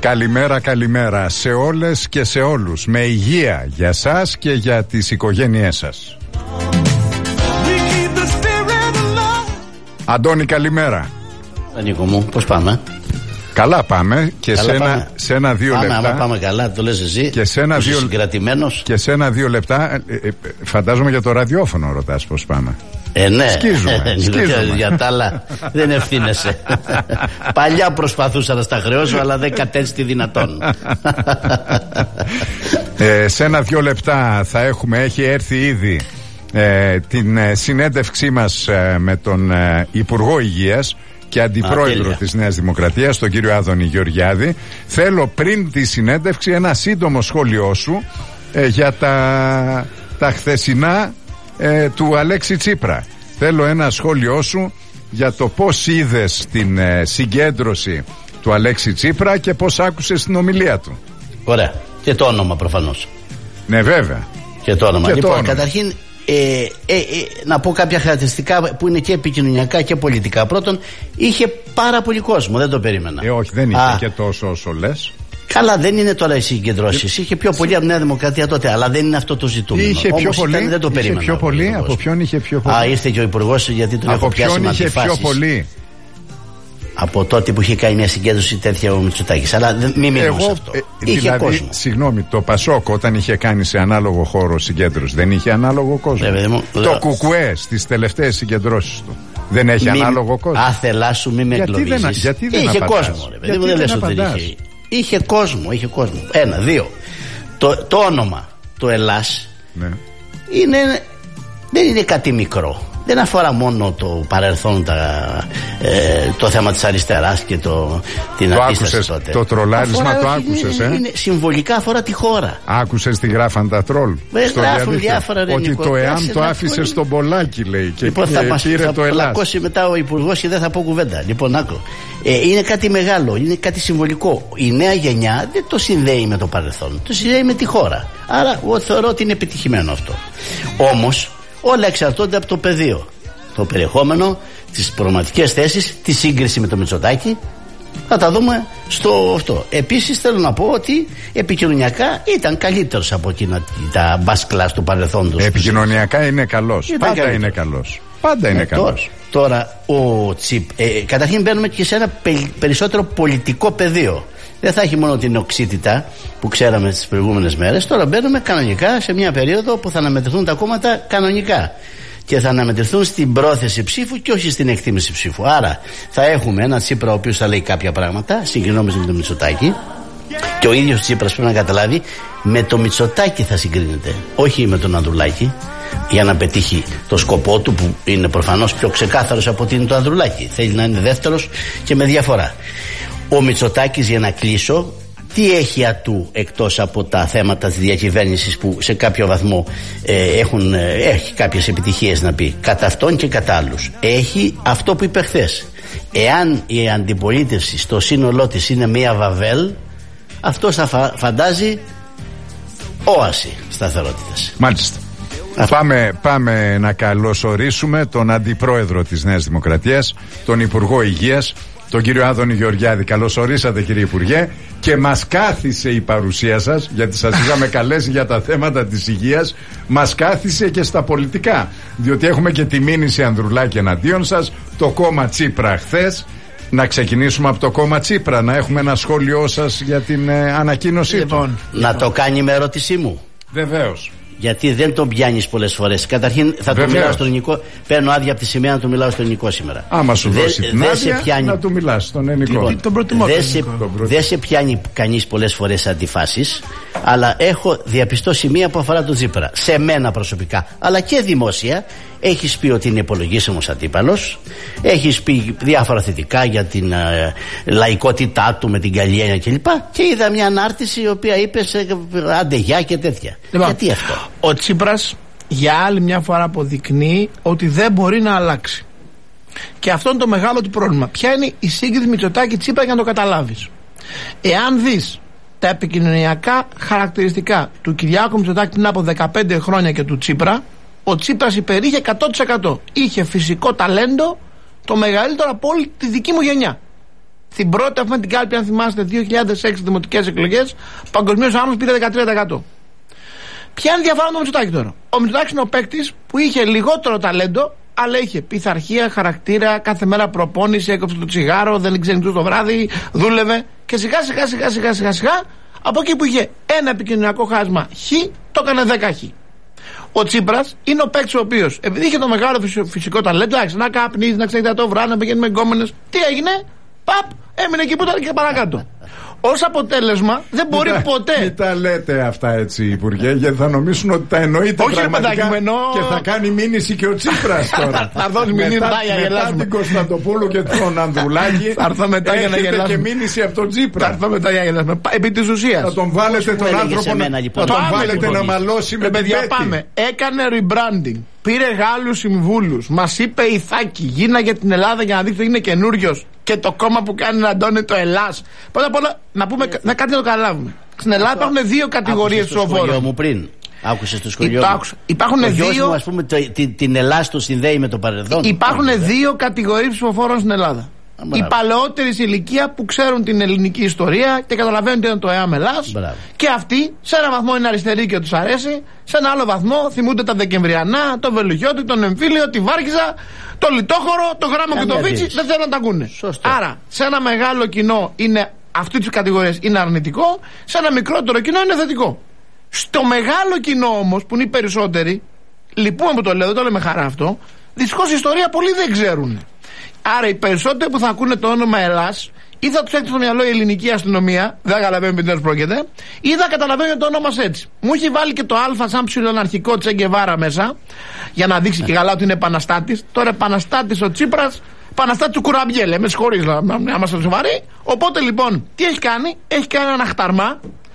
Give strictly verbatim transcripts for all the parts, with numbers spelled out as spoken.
Καλημέρα, καλημέρα σε όλες και σε όλους. Με υγεία για σας και για τις οικογένειές σας. Αντώνη, καλημέρα. Νίκο μου, πώς πάμε? Καλά πάμε και καλά σε, πάμε. Ένα, σε ένα δύο πάμε, λεπτά. Άμα πάμε καλά, το λες εσύ. Και σε ένα δύο, συγκρατημένος. Και σε ένα δύο λεπτά, ε, ε, φαντάζομαι για το ραδιόφωνο ρωτάς πώς πάμε. Ε, ναι. Σκίζουμε, σκίζουμε. Για τα άλλα δεν ευθύνεσαι. Παλιά προσπαθούσα να στα χρεώσω, αλλά δεν κατέστη δυνατόν. ε, σε ένα δύο λεπτά θα έχουμε, έχει έρθει ήδη ε, την ε, συνέντευξή μας ε, με τον ε, Υπουργό Υγείας και Αντιπρόεδρο Α, της Νέας Δημοκρατίας, τον κύριο Άδωνη Γεωργιάδη. Θέλω πριν τη συνέντευξη ένα σύντομο σχόλιο σου ε, για τα, τα χθεσινά ε, του Αλέξη Τσίπρα. Θέλω ένα σχόλιο σου για το πώς είδες την ε, συγκέντρωση του Αλέξη Τσίπρα και πώς άκουσες την ομιλία του. Ωραία. Και το όνομα προφανώς. Ναι, βέβαια. Και το όνομα. Και λοιπόν, το όνομα. Καταρχήν ε, ε, ε, να πω κάποια χαρακτηριστικά που είναι και επικοινωνιακά και πολιτικά. Πρώτον, είχε πάρα πολύ κόσμο, δεν το περίμενα. Ε, όχι, δεν είχε Α, και τόσο όσο λες. Καλά, δεν είναι τώρα οι συγκεντρώσεις. Είχε πιο πολύ από Νέα Δημοκρατία τότε, αλλά δεν είναι αυτό το ζητούμενο. Είχε Όμως πιο πολύ. Ήταν, δεν το είχε περίμενα. Πιο πολύ. Από ποιον είχε πιο πολύ? Α, ήρθε και ο Υπουργός, γιατί τον από έχω πιάσει με είχε αντιφάσεις. πιο πολύ? Από τότε που είχε κάνει μια συγκέντρωση τέτοια ο Μητσοτάκης. Αλλά μην μείνουμε σε αυτό. Ε, είχε δηλαδή, κόσμο. Συγγνώμη, το Πασόκ όταν είχε κάνει σε ανάλογο χώρο συγκέντρωση δεν είχε ανάλογο κόσμο? Ε, μου, το λέω... Κουκουέ στις τελευταίες συγκεντρώσεις του δεν έχει μη, ανάλογο κόσμο? Άθελά σου, μη με εγκλωβίζεις. Γιατί, γιατί δεν είχε απαντάς? κόσμο. Ρε, γιατί δεν, δεν λες ότι δεν είχε. Είχε κόσμο, είχε κόσμο. Ένα, δύο. Το, το όνομα, το Ελλάς, ναι. είναι, δεν είναι κάτι μικρό. Δεν αφορά μόνο το παρελθόν, τα, ε, το θέμα της αριστεράς και το, την το αντίσταση άκουσες, τότε. Το τρολάρισμα αφορά, το άκουσες, είναι, ε? είναι, συμβολικά αφορά τη χώρα. Άκουσες τι γράφαν τα τρόλ? Στο γράφουν διάφορα, ρε, ότι Νίκο, το ΕΑΜ το άφησε είναι... στον Πολάκη, λέει, και λοιπόν, θα μας πήρε θα το Ελλάς. Θα πλακώσει μετά ο Υπουργός και δεν θα πω κουβέντα. Λοιπόν, άκου. Ε, είναι κάτι μεγάλο, είναι κάτι συμβολικό. Η νέα γενιά δεν το συνδέει με το παρελθόν, το συνδέει με τη χώρα. Άρα, εγώ θεωρώ ότι είναι επιτυχημένο αυτό. Όμως, όλα εξαρτώνται από το πεδίο. Το περιεχόμενο, τις προγραμματικές θέσεις, τη σύγκριση με το Μητσοτάκη. Θα τα δούμε στο αυτό. Επίσης θέλω να πω ότι επικοινωνιακά ήταν καλύτερος από εκείνα τα μπασκλάς του παρελθόντος. Επικοινωνιακά είναι καλός. Ήταν Πάντα καλύτερος. είναι καλός. Πάντα είναι ε, καλός. Τώρα, τώρα ο Τσίπ, ε, καταρχήν μπαίνουμε και σε ένα περισσότερο πολιτικό πεδίο. Δεν θα έχει μόνο την οξύτητα που ξέραμε τις προηγούμενες μέρες. Τώρα μπαίνουμε κανονικά σε μια περίοδο που θα αναμετρηθούν τα κόμματα κανονικά. Και θα αναμετρηθούν στην πρόθεση ψήφου και όχι στην εκτίμηση ψήφου. Άρα θα έχουμε ένα Τσίπρα ο οποίος θα λέει κάποια πράγματα συγκρινόμενος με τον Μητσοτάκη. Και ο ίδιος Τσίπρας πρέπει να καταλάβει, με τον Μητσοτάκη θα συγκρίνεται, όχι με τον Ανδρουλάκη, για να πετύχει το σκοπό του, που είναι προφανώς πιο ξεκάθαρος από ότι είναι το Ανδρουλάκη. Θέλει να είναι δεύτερος και με διαφορά. Ο Μητσοτάκης, για να κλείσω, τι έχει ατού εκτός από τα θέματα της διακυβέρνησης που σε κάποιο βαθμό ε, έχουν, ε, έχει κάποιες επιτυχίες να πει κατά αυτόν και κατά άλλους? Έχει αυτό που είπε χθες. Εάν η αντιπολίτευση στο σύνολό της είναι μια βαβέλ, αυτός θα φα, φαντάζει όαση σταθερότητας. Μάλιστα. Πάμε, πάμε να καλωσορίσουμε τον Αντιπρόεδρο της Νέας Δημοκρατίας, τον Υπουργό Υγείας, τον κύριο Άδωνη Γεωργιάδη. Καλώς ορίσατε, κύριε Υπουργέ, και μας κάθισε η παρουσία σας, γιατί σας είχαμε καλέσει για τα θέματα της υγείας, μας κάθισε και στα πολιτικά, διότι έχουμε και τη μήνυση Ανδρουλάκη εναντίον σας, το κόμμα Τσίπρα χθες. Να ξεκινήσουμε από το κόμμα Τσίπρα, να έχουμε ένα σχόλιο σας για την ε, ανακοίνωσή λοιπόν, του. Να το κάνει με ερώτησή μου. Βεβαίως. Γιατί δεν τον πιάνεις πολλές φορές. Καταρχήν θα του μιλάω στο ελληνικό. Παίρνω άδεια από τη σημαία να του μιλάω στο ελληνικό σήμερα. Άμα σου δε, δώσει την άδεια, πιάνει... να του μιλάς στον ελληνικό. Λοιπόν, τον προτιμώ. Δεν σε, δε σε πιάνει κανείς πολλές φορές αντιφάσεις, αλλά έχω διαπιστώσει μία που αφορά τον Τσίπρα. Σε μένα προσωπικά, αλλά και δημόσια. Έχεις πει ότι είναι υπολογίσιμος αντίπαλος. Έχεις πει διάφορα θετικά για την ε, λαϊκότητά του με την καλή έννοια κλπ. Και είδα μια ανάρτηση η οποία είπε άντε γεια και τέτοια. Λοιπόν, γιατί αυτό? Ο Τσίπρας για άλλη μια φορά αποδεικνύει ότι δεν μπορεί να αλλάξει. Και αυτό είναι το μεγάλο του πρόβλημα. Ποια είναι η σύγκριση Μητσοτάκη-Τσίπρα για να το καταλάβεις? Εάν δεις τα επικοινωνιακά χαρακτηριστικά του Κυριάκου Μητσοτάκη πριν από δεκαπέντε χρόνια και του Τσίπρα, ο Τσίπρας υπερήχε εκατό τοις εκατό. Είχε φυσικό ταλέντο το μεγαλύτερο από όλη τη δική μου γενιά. Στην πρώτη, αφού με την κάλπη, αν θυμάστε, δύο χιλιάδες έξι δημοτικές εκλογές, παγκοσμίως άνθρωπος πήρε δεκατρία τοις εκατό. Ποια είναι η διαφορά με τον Μητσοτάκη τώρα? Ο Μητσοτάκης είναι ο παίκτης που είχε λιγότερο ταλέντο, αλλά είχε πειθαρχία, χαρακτήρα, κάθε μέρα προπόνηση, έκοψε το τσιγάρο, δεν ξενιτούσε το βράδυ, δούλευε. Και σιγά σιγά σιγά σιγά σιγά σιγά, από εκεί που είχε ένα επικοινωνιακό χάσμα χ, το έκανε δέκα χ. Ο Τσίπρας είναι ο παίκτης ο οποίος, επειδή είχε το μεγάλο φυσικό ταλέντο, άρχισε να καπνίζει, να ξέρει το βράδυ, να πηγαίνει με γκόμενες. Τι έγινε? Παπ, έμεινε εκεί που ήταν και παρακάτω. Ως αποτέλεσμα δεν μπορεί μην ποτέ. Μην τα λέτε αυτά έτσι, Υπουργέ, γιατί θα νομίσουν ότι τα εννοείτε. Όχι, πραγματικά παιδάκι, εννοώ... και θα κάνει μήνυση και ο Τσίπρας τώρα. Θα δώσει μηνύματα για να γελάσουμε. Μετά την Κωνσταντοπούλου και τον Ανδρουλάκη. Θα έρθω μετά για να γελάσουμε. Και μήνυση από τον Τσίπρα. Θα έρθω μετά για να γελάσουμε. Επί της ουσίας. Θα τον βάλετε τον άνθρωπο να, λοιπόν. θα τον βάλετε να μαλώσει με την πέτη. Πάμε. Έκανε rebranding. Πήρε Γάλλους συμβούλους. Μας είπε Ιθάκη. Γίναγε την Ελλάδα για να δείξει ότι είναι καινούριος. Και το κόμμα που κάνει να αντώνει το Ελλάς. Πρώτα απ' όλα να πούμε να κάτι να το καταλάβουμε. Στην Ελλάδα υπάρχουν δύο κατηγορίες ψηφοφόρων. Μου πριν. Άκουσες το σχολείο μου. Υπάρχουν ο δύο. Γιος μου, ας πούμε, το, την, την Ελλάς το συνδέει με το παρελθόν. Υπάρχουν δύο κατηγορίες ψηφοφόρων στην Ελλάδα. Οι παλαιότεροι ηλικία που ξέρουν την ελληνική ιστορία και καταλαβαίνουν τι είναι το ΕΑΜ Ελλάς. Και αυτοί σε ένα βαθμό είναι αριστεροί και τους αρέσει. Σε ένα άλλο βαθμό θυμούνται τα Δεκεμβριανά, το Βελουγιώτη, τον Εμφύλιο, τη Βάρκιζα, το Λιτόχωρο, το Γράμμο και το Βίτσι. Δεν θέλουν να τα ακούνε. Σωστό. Άρα σε ένα μεγάλο κοινό είναι αυτή τη κατηγορία είναι αρνητικό, σε ένα μικρότερο κοινό είναι θετικό. Στο μεγάλο κοινό όμως που είναι οι περισσότεροι, λυπούμε που το λέω, δεν το λέω με χαρά αυτό, δυστυχώς η ιστορία πολλοί δεν ξέρουν. Άρα οι περισσότεροι που θα ακούνε το όνομα Ελλάς ή θα τους έρθει στο μυαλό η ελληνική αστυνομία, δεν καταλαβαίνουν τι πρόκειται, ή θα καταλαβαίνουν το όνομα έτσι. Μου έχει βάλει και το Α σαν ψηλόν αρχικό Τσε Γκεβάρα μέσα, για να δείξει και καλά ότι είναι επαναστάτης. Τώρα επαναστάτης ο Τσίπρας, επαναστάτης του Κουραμπιέλε, με συγχωρείς να είμαστε σοβαροί. Οπότε λοιπόν, τι έχει κάνει? Έχει κάνει ένα χταρμά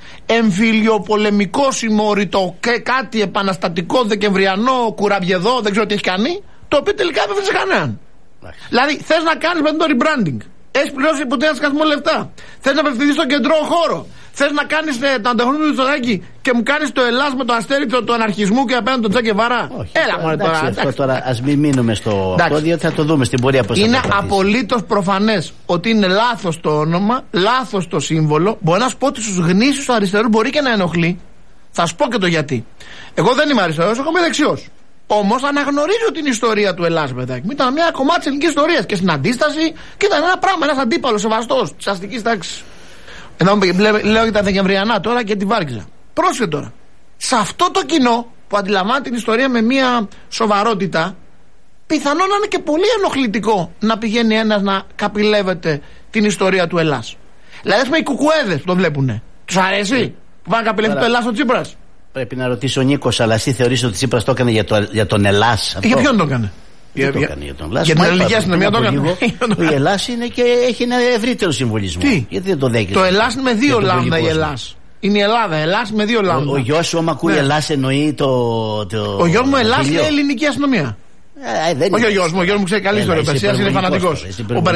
εμφυλιοπολεμικό συμμοριτό και κάτι επαναστατικό δεκεμβριανό κουραμπιεδό, δεν ξέρω τι έχει κάνει, το οποίο τελικά δεν έφερε κανέναν. Δηλαδή, θες να κάνεις με το rebranding. Έχεις πληρώσει υποτέλεια σκασμό λεφτά. Θες να απευθυνθείς στον κεντρό χώρο. Θες να κάνεις ε, το ανταγωνισμό του Μητσοτάκη και μου κάνεις το Ελλάς με το αστέρι του αναρχισμού και απέναντι τον Τσε Γκεβάρα. Έλα μόνο τώρα. Αυτό εντάξει. Τώρα ας μην μείνουμε στο αυτό, διότι θα το δούμε στην πορεία πώς θα είναι απολύτως προφανές ότι είναι λάθος το όνομα, λάθος το σύμβολο. Μπορεί να σου πω ότι στους γνήσιους αριστερούς μπορεί και να ενοχλεί. Θα σου πω και το γιατί. Εγώ δεν είμαι αριστερός, εγώ είμαι δεξιός. Όμως αναγνωρίζω την ιστορία του Ελλάς, παιδάκι. Ήταν μια κομμάτι της ελληνικής ιστορίας και στην αντίσταση και ήταν ένα πράγμα, ένας αντίπαλος σεβαστός της αστικής τάξης. Εδώ λέω για τα Δεκεμβριανά τώρα και τη Βάρκιζα. Πρόσεχε τώρα. Σε αυτό το κοινό που αντιλαμβάνει την ιστορία με μια σοβαρότητα, πιθανόν να είναι και πολύ ενοχλητικό να πηγαίνει ένας να καπηλεύεται την ιστορία του Ελλάς. Δηλαδή, ας πούμε, οι κουκουέδες που το βλέπουνε. Τους αρέσει που πάνε να καπηλεύουν το Ελλάς ο Τσίπρας? Πρέπει να ρωτήσει ο Νίκος, αλλά εσύ θεωρείς ότι ο Τσίπρας το έκανε για, το, για τον Ελλάς? Αυτό? Για ποιον το έκανε? Δεν το έκανε για τον Ελλάς. Για την ελληνική αστυνομία το έκανε. Η Ελλάς είναι και έχει ένα ευρύτερο συμβολισμό. Τι? Γιατί δεν το δέχεσαι? Το Ελλάς είναι με δύο λάμδα η Ελλάς. Είναι η Ελλάδα, Ελλάς με δύο λάμδα. Ο, ο γιος σου, άμα ακούει ναι. Ελλάς, εννοεί το. το ο γιος μου Ελλάς είναι ελληνική αστυνομία. Ε, δεν όχι ο γιος μου, ο γιος μου ξέρει καλή ιστορία. Είναι φανατικός.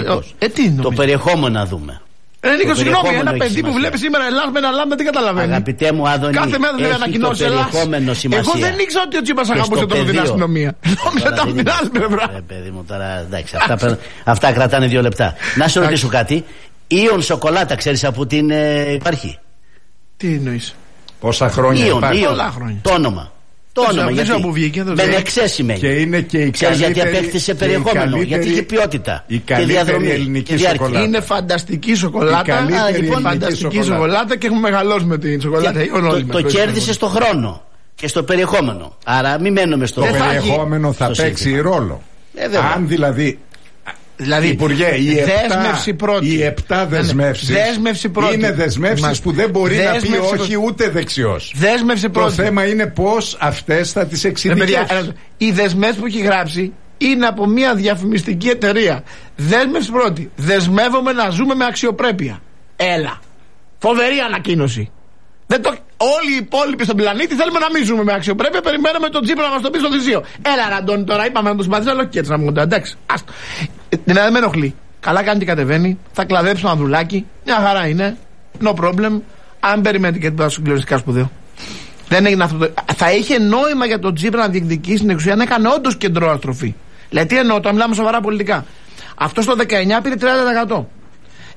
Το περιεχόμενο να δούμε. Ε, Νίκο, συγγνώμη, ένα παιδί που βλέπει σήμερα Ελλάς με ένα λάμπα δεν καταλαβαίνει. Αγαπητέ μου, Άδωνη, κάθε μέρα δεν ανακοινώσει Ελλάς. Εγώ δεν ήξερα ότι ο Τσίπρας αγαπούσε τόσο την αστυνομία. Νόμιζα ήταν από την άλλη πλευρά. Ε, παιδί μου, τώρα εντάξει, αυτά, αυτά κρατάνε δύο λεπτά. Να σε ρωτήσω κάτι. Ήον σοκολάτα, ξέρεις από την ε, υπάρχει? Τι εννοείς? Πόσα χρόνια Ήον, υπάρχει? Ήον, το όνομα. Το όνομα, γιατί Μπενεξέ σημαίνει. Και είναι και η ξέρεις γιατί απέκτησε περιεχόμενο, γιατί είχε ποιότητα η και διαδρομή ελληνική και σοκολάτα. Είναι φανταστική σοκολάτα. Α, λοιπόν, φανταστική σοκολάτα. σοκολάτα και έχουμε μεγαλώσει με την σοκολάτα. Το, το κέρδισε στο χρόνο και στο περιεχόμενο. Άρα μην μένουμε στο το περιεχόμενο θα παίξει ρόλο. Αν δηλαδή. Δηλαδή, Υπουργέ, οι δέσμευση επτά, πρώτη. οι επτά δεσμεύσεις είναι δεσμεύσεις που δεν μπορεί να πει όχι ούτε δεξιός. Δέσμευση πρώτη. Το θέμα είναι πώς αυτές θα τις εξειδικεύσεις. Οι δεσμεύσεις που έχει γράψει είναι από μια διαφημιστική εταιρεία. Δέσμευση πρώτη. Δεσμεύομαι να ζούμε με αξιοπρέπεια. Έλα. Φοβερή ανακοίνωση. Δεν το... Όλοι οι υπόλοιποι στον πλανήτη θέλουμε να μην ζούμε με αξιοπρέπεια. Περιμένουμε τον Τσίπρα να μας το πει στο Θησίο. Έλα, Ραντώνη, τώρα είπαμε να τον συμπαθήσω, αλλά όχι και έτσι να μου το εντάξει. Άστο. Την δεν με ενοχλεί. Καλά κάνει και κατεβαίνει. Θα κλαδέψει το Ανδρουλάκι. Μια χαρά είναι. No problem. Αν περιμένετε και τίποτα συγκλονιστικά σπουδαίο. Δεν έγινε αυτό. Το... Θα είχε νόημα για τον Τσίπρα να διεκδικήσει την εξουσία να έκανε όντως κεντρό αστροφή. Δηλαδή τι εννοώ, το μιλάμε σοβαρά πολιτικά. Αυτό το δεκαεννιά πήρε τριάντα τοις εκατό.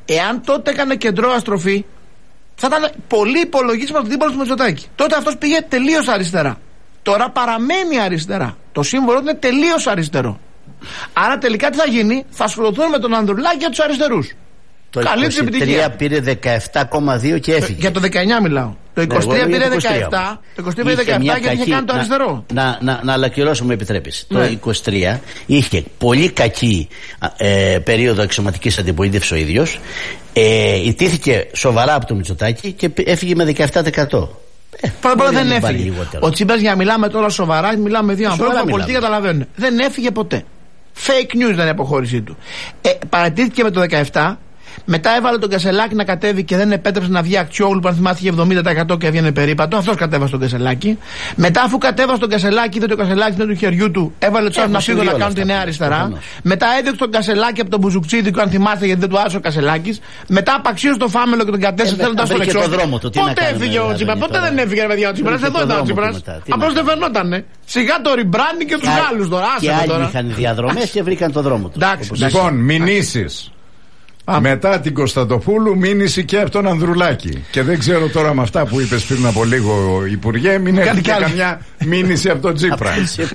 Εάν τότε έκανε κεντρό αστροφή, θα ήταν πολύ υπολογίσιμο το αντίπαλο του Μητσοτάκη. Τότε αυτός πήγε τελείως αριστερά. Τώρα παραμένει αριστερά. Το σύμβολο είναι τελείως αριστερό. Άρα τελικά τι θα γίνει, θα ασχοληθούν με τον Ανδρουλάκη και τους αριστερούς. Το είκοσι τρία πήρε δεκαεπτά κόμμα δύο και έφυγε. Για το δεκαεννιά μιλάω. Το είκοσι τρία πήρε δεκαεπτά. Το είκοσι τρία πήρε δεκαεπτά γιατί είχε κάνει το αριστερό. Να, να, να, να αλακυρώσω, μου επιτρέπεις. Ναι. Το είκοσι τρία είχε πολύ κακή ε, περίοδο αξιωματικής αντιπολίτευσης ο ίδιος. Ε, ιτήθηκε σοβαρά από το Μητσοτάκη και έφυγε με δεκαεπτά τοις εκατό. Ε, Πρώτα απ' όλα δεν έφυγε. Ο Τσίπρας, για να μιλάμε τώρα σοβαρά, μιλάμε δύο ανθρώπους που πολιτικοί καταλαβαίνουν. Δεν έφυγε ποτέ. Fake news ήταν η αποχώρησή του. Ε, παρατήθηκε με το δεκαεπτά. Μετά έβαλε τον Κασελάκη να κατέβει και δεν επέτρεψε να βγει Αξιόγλου που αν θυμάται είχε εβδομήντα τοις εκατό και έβγαινε περίπατο. Αυτός κατέβασε τον Κασελάκη. Μετά, αφού κατέβασε τον Κασελάκη, είδε το Κασελάκη με του χεριού του, έβαλε του άλλου να φύγουν να κάνουν τη νέα αριστερά. Προφανώς. Μετά έδιωξε τον Κασελάκη από τον Μπουζουκτσίδικο, αν θυμάστε, γιατί δεν του άρεσε ο Κασελάκης. Μετά απαξίωσε το Φάμελο και τον κατέστησε θέλοντα τον εξώδικο. Πότε έφυγε ο Τσίπρας, πότε δεν έφυγε, παιδιά, ο Τσίπρας, εδώ ήταν ο Τσίπρας. Απλώς δεν φαινότανε. Σιγά το ριμπράνι και του Γάλλου τώρα. Και άλλοι είχαν διαδρομές και βρήκαν το δρόμο του. Λοιπόν, μηνύσεις. Α. Μετά την Κωνσταντοπούλου μήνυση και από τον Ανδρουλάκη. Και δεν ξέρω τώρα με αυτά που είπες πριν από λίγο, Υπουργέ, μην έχει και καμιά μήνυση από τον Τσίπρα.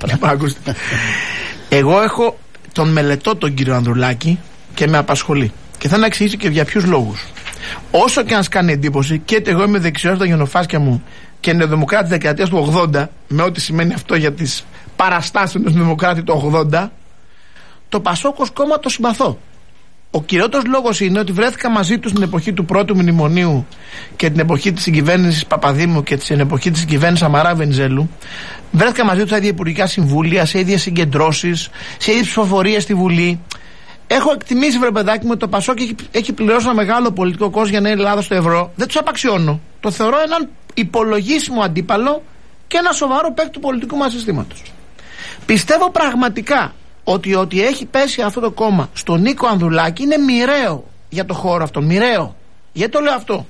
Εγώ έχω τον μελετώ τον κύριο Ανδρουλάκη και με απασχολεί. Και θα να εξηγήσω και για ποιους λόγους. Όσο και αν σου κάνει εντύπωση, και εγώ είμαι δεξιός στα γενοφάσκια μου και είναι δημοκράτης δεκαετίας του ογδόντα, με ό,τι σημαίνει αυτό για τις παραστάσεις του δημοκράτη του ογδόντα, το Πασόκ ως κόμμα το συμπαθώ. Ο κυριότερος λόγος είναι ότι βρέθηκα μαζί του στην εποχή του πρώτου μνημονίου και την εποχή της συγκυβέρνησης Παπαδήμου και την εποχή της συγκυβέρνησης Σαμαρά Βενιζέλου. Βρέθηκα μαζί του στα ίδια υπουργικά συμβούλια, σε ίδιες συγκεντρώσεις, σε ίδιες ψηφοφορίες στη Βουλή. Έχω εκτιμήσει, βρε παιδάκι μου, ότι το Πασόκ έχει, έχει πληρώσει ένα μεγάλο πολιτικό κόστος για να είναι η Ελλάδα στο ευρώ. Δεν τους απαξιώνω. Το θεωρώ έναν υπολογίσιμο αντίπαλο και ένα σοβαρό παίκτη του πολιτικού μας συστήματος. Πιστεύω πραγματικά ότι ότι έχει πέσει αυτό το κόμμα στον Νίκο Ανδρουλάκη είναι μοιραίο για το χώρο αυτό. Μοιραίο. Γιατί το λέω αυτό?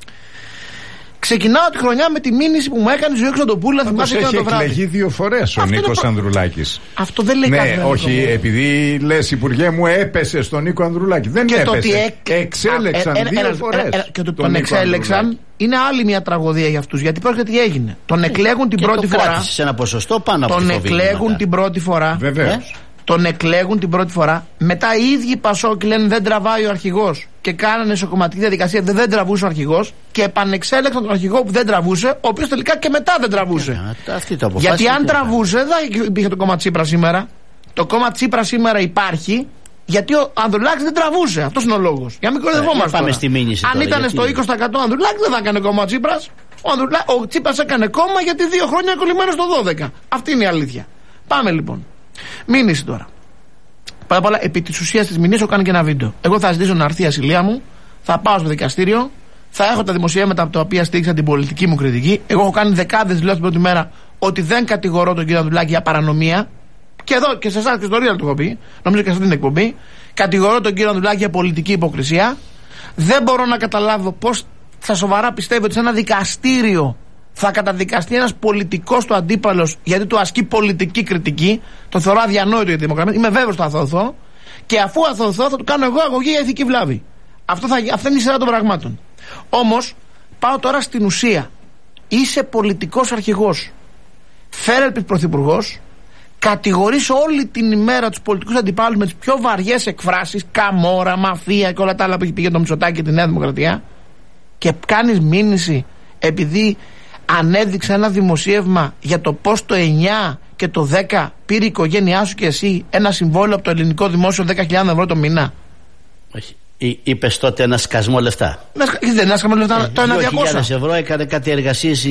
Ξεκινάω τη χρονιά με τη μήνυση που μου έκανε η Ζωή Κωνσταντοπούλου. Θυμάσαι και το βράδυ. Έχει εκλεγεί δύο φορές ο Νίκος προ... Ανδρουλάκης. Αυτό δεν λέει ναι, κάτι. Όχι, επειδή λες, Υπουργέ μου, έπεσε στον Νίκο Ανδρουλάκη. Δεν και έπεσε. Εκ... Εξέλεξαν α, ε, ε, δύο ε, φορές. Ε, ε, και το τον εξέλεξαν είναι άλλη μια τραγωδία για αυτούς. Γιατί πρόσεχε τι έγινε. Τον εκλέγουν την πρώτη φορά. Σε ένα ποσοστό πάνω από τον εκλέγουν την πρώτη φορά. Βεβαίως. Τον εκλέγουν την πρώτη φορά. Μετά οι ίδιοι Πασόκοι λένε δεν τραβάει ο αρχηγός και κάνανε σε κομματική διαδικασία δεν, δεν τραβούσε ο αρχηγός και επανεξέλεξαν τον αρχηγό που δεν τραβούσε, ο οποίος τελικά και μετά δεν τραβούσε. Yeah, το γιατί αν τραβούσε, δεν υπήρχε το κόμμα Τσίπρα σήμερα. Το κόμμα Τσίπρα σήμερα υπάρχει γιατί ο Ανδρουλάκης δεν τραβούσε. Αυτός είναι ο λόγος. Για να μην κοροϊδευόμαστε. Πάμε στη μήνυση. Αν ήταν στο είκοσι τοις εκατό ο Ανδρουλάκης δεν θα έκανε κόμμα Τσίπρας. Ο, Ανδρουλά... ο Τσίπρας έκανε κόμμα γιατί δύο χρόνια κολλημένο στο δώδεκα. Αυτή είναι η αλήθεια. Πάμε λοιπόν. Μήνυση τώρα. Πάρα πολλά, επί της ουσίας της μηνύσης έχω κάνει και ένα βίντεο. Εγώ θα ζητήσω να έρθει η ασυλία μου, θα πάω στο δικαστήριο, θα έχω τα δημοσιεύματα από τα οποία στήριξα την πολιτική μου κριτική. Εγώ έχω κάνει δεκάδες δηλώσεις την πρώτη μέρα ότι δεν κατηγορώ τον κύριο Ανδρουλάκη για παρανομία. Και εδώ και σε εσάς και στο Real το έχω πει, νομίζω και σε αυτή την εκπομπή. Κατηγορώ τον κύριο Ανδρουλάκη για πολιτική υποκρισία. Δεν μπορώ να καταλάβω πώς θα σοβαρά πιστεύω ότι σε ένα δικαστήριο θα καταδικαστεί ένας πολιτικός του αντίπαλος γιατί του ασκεί πολιτική κριτική. Το θεωρώ αδιανόητο για τη δημοκρατία. Είμαι βέβαιος ότι θα αθωωθώ. Και αφού αθωωθώ θα του κάνω εγώ αγωγή για ηθική βλάβη. Αυτό, θα, αυτό είναι η σειρά των πραγμάτων. Όμως πάω τώρα στην ουσία. Είσαι πολιτικός αρχηγός, φέρελπης πρωθυπουργός, κατηγορείς όλη την ημέρα τους πολιτικούς αντιπάλους με τις πιο βαριές εκφράσεις, καμόρα, μαφία και όλα τα άλλα που έχει πει για το Μητσοτάκη και τη Νέα Δημοκρατία, και κάνεις μήνυση επειδή ανέδειξε ένα δημοσίευμα για το πώς το εννιά και το δέκα πήρε η οικογένειά σου και εσύ ένα συμβόλαιο από το ελληνικό δημόσιο δέκα χιλιάδες ευρώ το μήνα. Όχι. Είπες τότε ένα σκασμό λεφτά. Δεν ένα σκασμό λεφτά, το ένα διακόσια. δύο χιλιάδες ευρώ έκανε κάτι εργασίες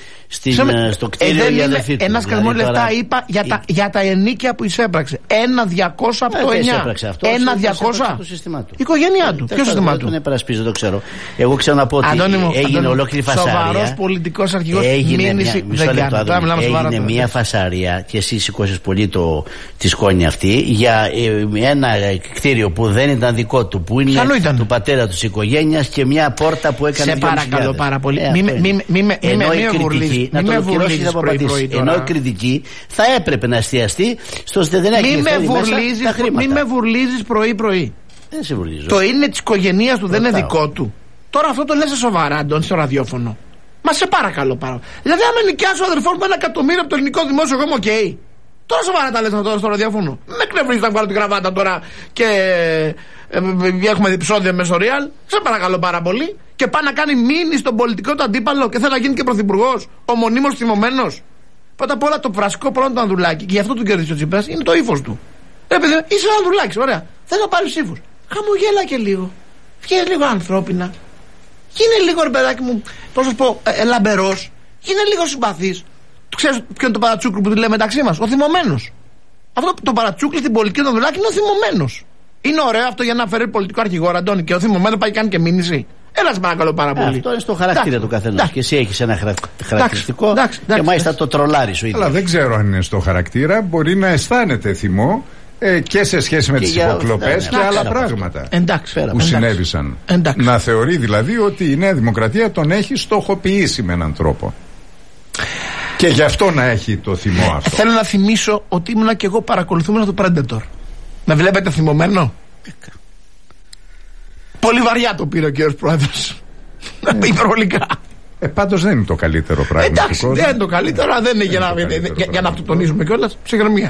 στο κτίριο η αδερφή του. Ένα σκασμό λεφτά είπα για τα, για τα ενίκια που εισέπραξε. Ένα διακόσια από το εννιά. Ένα διακόσια. Η οικογένειά του. Ποιο σύστημα του? Δεν επερασπίζω, το ξέρω. Εγώ ξέρω να πω ότι έγινε ολόκληρη φασαρία. Σοβαρός πολιτικός αρχηγός. Μήνυση δεν κάνει. Έγινε μια φασαρία και εσύ σηκώσεις πολύ τη σκόνη αυτή για ένα κτίριο που δεν ήταν δικό του, που είναι του πατέρα της οικογένειας και μια πόρτα που έκανε. Σε παρακαλώ πάρα πολύ. Ενώ η κριτική, να το ολοκληρώσει να απαντήσει. Ενώ η κριτική θα έπρεπε να εστιαστεί στο ότι δεν έχει φέρει μέσα τα χρήματα. Μην με βουρλίζεις πρωί-πρωί. Το είναι της οικογένειας του, δεν είναι δικό του. Τώρα αυτό το λες σοβαρά, Αντώνη, στο ραδιόφωνο. Μα σε παρακαλώ πάρα. Δηλαδή, άμα νοικιάσει ο αδερφός μου ένα εκατομμύριο από το ελληνικό δημόσιο, εγώ είμαι οκ. Okay. Τώρα σοβαρά τα λες τώρα στο ραδιόφωνο. Με εκνευρίζει να βγάλω την κραβάτα τώρα και ε, ε, έχουμε επεισόδια μέσα στο Real. Σε παρακαλώ πάρα πολύ. Και πάει να κάνει μήνυ στον πολιτικό του αντίπαλο και θέλει να γίνει και πρωθυπουργός. Ο μονίμως θυμωμένος. Πρώτα απ' όλα το πρασικό πρόβλημα του Ανδρουλάκη, και γι' αυτό του κέρδισε ο Τσίπρας, είναι το ύφος του. Ρε παιδί, είσαι ο Ανδρουλάκης, ωραία. Θες να πάρεις ψήφους. Χαμογέλα και λίγο. Βγαίνει λίγο ανθρώπινα. Γίνε λίγο, ρε παιδάκι μου, πώς σας πω, ε, λαμπερός. Γίνε λίγο συμπαθής. Ξέρεις ποιο είναι το παρατσούκλι που τη λέμε μεταξύ μας? Ο θυμωμένος. Αυτό το παρατσούκλι στην πολιτική του Ανδρουλάκη είναι ο θυμωμένος. Είναι ωραίο αυτό για να φέρει πολιτικό αρχηγόρο, Αντώνη, και ο θυμωμένος πάει κάνει και μήνυση. Έλα, σε παρακαλώ πάρα πολύ. Αυτό είναι στο χαρακτήρα του καθενός. Και εσύ έχεις ένα χαρακτηριστικό. Ντάξει, και μάλιστα το τρολάρεις ο ίδιος. Αλλά δεν ξέρω αν είναι στο χαρακτήρα. Μπορεί να αισθάνεται θυμό ε, και σε σχέση με τις υποκλοπές και άλλα πράγματα εντάξει, που συνέβησαν. Εντάξει. Να θεωρεί δηλαδή ότι η Νέα Δημοκρατία τον έχει στοχοποιήσει με έναν τρόπο. Και γι' αυτό να έχει το θυμό αυτό. Θέλω να θυμίσω ότι ήμουνα και εγώ παρακολουθούμενο του Predator. Με βλέπετε θυμωμένο? Πολύ βαριά το πήρε ο κύριος Πρόεδρος. Ε, Υπερβολικά. Ε, πάντως δεν είναι το καλύτερο πράγμα. Εντάξει, δεν είναι το καλύτερο, αλλά δεν είναι για, να, για, για να αυτοτονίζουμε κιόλας. Ψυχραιμία.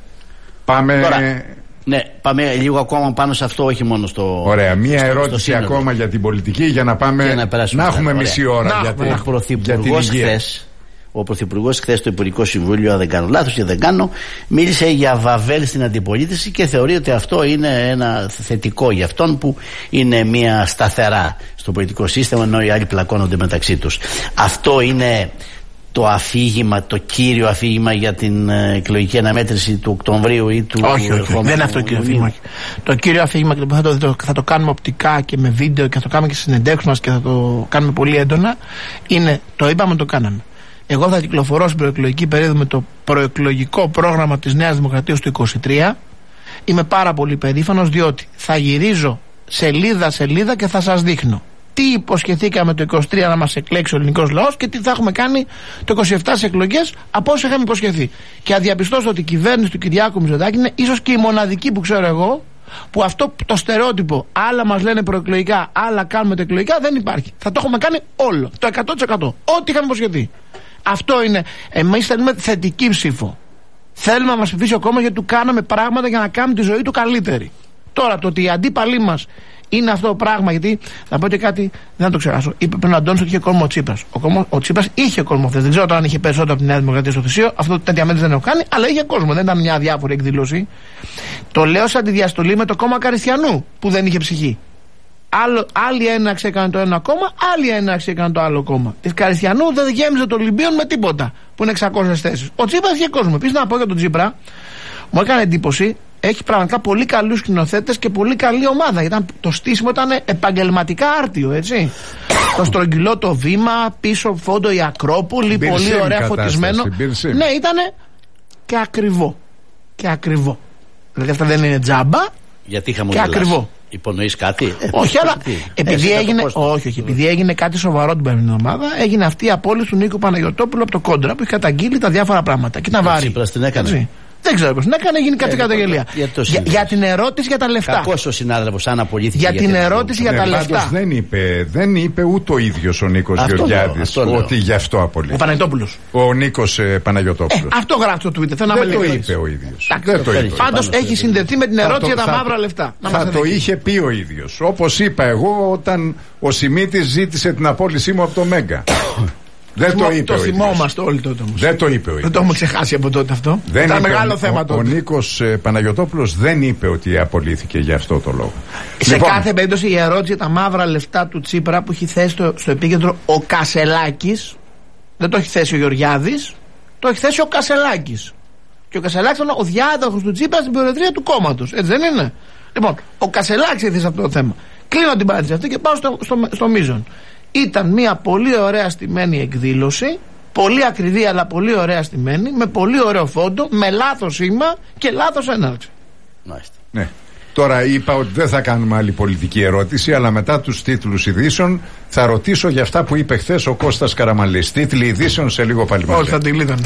Πάμε. Τώρα, ναι, πάμε λίγο ακόμα πάνω σε αυτό, όχι μόνο στο. Ωραία, μία στο, ερώτηση στο ακόμα για την πολιτική, για να πάμε. Για να, να έχουμε μισή ώρα. Να, γιατί, ο Πρωθυπουργός χθες, ο Πρωθυπουργός χθες στο Υπουργικό Συμβούλιο, αν δεν κάνω λάθος και δεν κάνω, μίλησε για βαβέλ στην αντιπολίτευση και θεωρεί ότι αυτό είναι ένα θετικό για αυτόν που είναι μια σταθερά στο πολιτικό σύστημα, ενώ οι άλλοι πλακώνονται μεταξύ τους. Αυτό είναι το αφήγημα, το κύριο αφήγημα για την εκλογική αναμέτρηση του Οκτωβρίου ή του. Όχι, όχι, δεν είναι αυτό το κύριο αφήγημα. Το κύριο αφήγημα, και θα το, θα το κάνουμε οπτικά και με βίντεο και θα το κάνουμε και στις συνεντεύξεις μας και θα το κάνουμε πολύ έντονα, είναι το είπαμε, το κάναμε. Εγώ θα κυκλοφορώ στην προεκλογική περίοδο με το προεκλογικό πρόγραμμα της Νέας Δημοκρατίας του είκοσι τρία. Είμαι πάρα πολύ περήφανος, διότι θα γυρίζω σελίδα σελίδα και θα σας δείχνω τι υποσχεθήκαμε το είκοσι τρία να μας εκλέξει ο ελληνικός λαός και τι θα έχουμε κάνει το είκοσι επτά στις εκλογές από όσα είχαμε υποσχεθεί. Και θα διαπιστώσω ότι η κυβέρνηση του Κυριάκου Μητσοτάκη είναι ίσως και η μοναδική που ξέρω εγώ που αυτό το στερεότυπο, άλλα μας λένε προεκλογικά, άλλα κάνουμε το εκλογικά, δεν υπάρχει. Θα το έχουμε κάνει όλο, το εκατό τοις εκατό, ό,τι είχαμε υποσχεθεί. Αυτό είναι. Εμείς θέλουμε θετική ψήφο. Θέλουμε να μας ψηφίσει ο κόμμα γιατί του κάναμε πράγματα για να κάνουμε τη ζωή του καλύτερη. Τώρα το ότι οι αντίπαλοι μας είναι αυτό το πράγμα, γιατί θα πω και κάτι, δεν θα το ξεχάσω. Είπε πριν ο Αντώνης ότι είχε κόσμο ο Τσίπρας. Ο, κόμμα, ο Τσίπρας είχε κόσμο χθες. Δεν ξέρω τώρα αν είχε περισσότερο από τη Νέα Δημοκρατία στο θυσίο. Αυτό τέτοια μέτρηση δεν έχω κάνει, αλλά είχε κόσμο. Δεν ήταν μια διάφορη εκδήλωση. Το λέω σαν τη διαστολή με το κόμμα Καριστιανού που δεν είχε ψυχή. Άλλο, άλλη έναρξη έκανε το ένα κόμμα, άλλη έναρξη έκανε το άλλο κόμμα. Τη Καριστιανού δεν γέμιζε το Ολυμπίον με τίποτα, που είναι εξακόσιες θέσεις. Ο Τσίπρας είχε κόσμο. Επίσης να πω για τον Τσίπρα, μου έκανε εντύπωση, έχει πραγματικά πολύ καλούς σκηνοθέτες και πολύ καλή ομάδα. Ήταν, το στήσιμο ήταν επαγγελματικά άρτιο, έτσι. Το στρογγυλό το βήμα, πίσω φόντο η Ακρόπολη, πολύ ωραία φωτισμένο. Ναι, ήταν και ακριβό. Και ακριβό. Δηλαδή αυτά δεν είναι τζάμπα. Γιατί είχαμε και ακριβό. Υπονοείς κάτι? Ε, όχι, αλλά επειδή έγινε, όχι, όχι, επειδή έγινε κάτι σοβαρό την περασμένη εβδομάδα, έγινε αυτή η απόλυση του Νίκου Παναγιωτόπουλου από το Κόντρα που είχε καταγγείλει τα διάφορα πράγματα. Και ήταν βάρη. Τσίπρας την έκανε. Δεν ξέρω πώς την έκανε, έγινε κάτι καταγγελία. Για, για, για την ερώτηση για τα λεφτά. Κακός ο συνάδελφος, αν απολύθηκε. Για, για την ερώτηση για, για τα λεφτά. Δεν είπε, δεν είπε ούτε ο ίδιος ο Νίκος Γεωργιάδης ότι γι' αυτό απολύθηκε. Ο Παναγιωτόπουλος. Ο Νίκος ε, Παναγιωτόπουλος. Ε, αυτό γράφει στο Twitter. Δεν το είπε ο ίδιος. Πάντως έχει συνδεθεί με την ερώτηση για τα μαύρα λεφτά. Θα το είχε πει ο ίδιος. Όπως είπα εγώ όταν ο Σιμίτης ζήτησε την απόλυσή μου από το Μέγκα. Δεν το είπε. Το θυμόμαστε όλοι τότε όμως. Δεν το είπε ο ίδιος. Δεν το έχουμε ξεχάσει από τότε αυτό. Δεν ήταν είπε, μεγάλο ο, θέμα τότε. Ο Νίκος ε, Παναγιωτόπουλος δεν είπε ότι απολύθηκε για αυτό το λόγο. Σε λοιπόν, κάθε περίπτωση η ερώτηση για τα μαύρα λεφτά του Τσίπρα που έχει θέσει στο, στο επίκεντρο ο Κασελάκης, δεν το έχει θέσει ο Γεωργιάδης, το έχει θέσει ο Κασελάκης. Και ο Κασελάκης ήταν ο διάδοχος του Τσίπρα στην προεδρία του κόμματος. Έτσι δεν είναι? Λοιπόν, ο Κασελάκης έχει θέσει αυτό το θέμα. Κλείνω την παράδειση αυτή και πάω στο, στο, στο, στο μείζον. Ήταν μια πολύ ωραία στημένη εκδήλωση, πολύ ακριβή αλλά πολύ ωραία στημένη, με πολύ ωραίο φόντο, με λάθος σήμα και λάθος έναρξη. Μάλιστα. Ναι. Τώρα είπα ότι δεν θα κάνουμε άλλη πολιτική ερώτηση, αλλά μετά τους τίτλους ειδήσεων θα ρωτήσω για αυτά που είπε χθες ο Κώστας Καραμανλής. Τίτλοι ειδήσεων σε λίγο πάλι μαζί. Όχι, θα τη λύτανε.